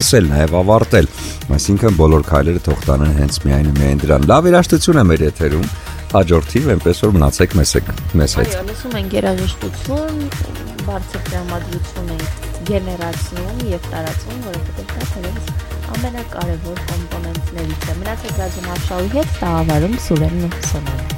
սկսել, նաև ավարտել։ Այսինքն բոլոր քայլերը թող տանեն հենց միայն ու միայն դրան։ Լավ երաժշտություն է մեր եթերում։ Հաջորդիվ այնպես որ մնացեք մեզ հետ։ Այո, լսում ենք երաժշտություն, բարձր տրամադրություն ենք գեներացնում եւ տարածում, որովհետեւ դա թերևս ամենակարևոր կոմպոնենտներից է։ Մնացեք Ռադիո Մարշալի հետ, տաղավարում Սուրենն ու Սոնան։